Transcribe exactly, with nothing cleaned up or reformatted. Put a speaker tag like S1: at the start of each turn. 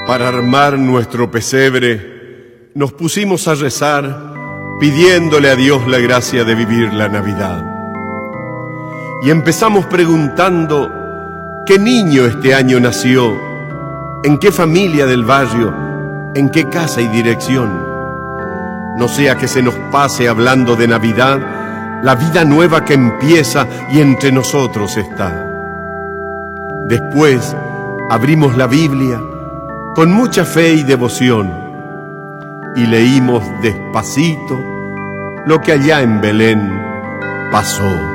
S1: Para armar nuestro pesebre, nos pusimos a rezar, pidiéndole a Dios la gracia de vivir la Navidad. Y empezamos preguntando, ¿qué niño este año nació? ¿En qué familia del barrio? ¿En qué casa y dirección? No sea que se nos pase hablando de Navidad, la vida nueva que empieza y entre nosotros está. Después abrimos la Biblia con mucha fe y devoción y leímos despacito lo que allá en Belén pasó.